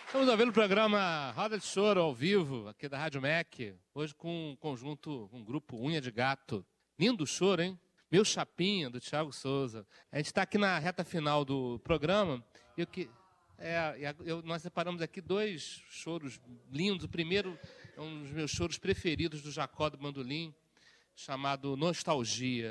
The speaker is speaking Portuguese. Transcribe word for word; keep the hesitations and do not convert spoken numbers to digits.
Estamos ouvindo o programa Roda de Choro ao vivo, aqui da Rádio M E C, hoje com um conjunto, um grupo Unha de Gato. Lindo choro, hein? Meu Chapinha, do Thiago Souza. A gente está aqui na reta final do programa. Eu que, é, eu, nós separamos aqui dois choros lindos. O primeiro é um dos meus choros preferidos do Jacó do Bandolim, chamado Nostalgia.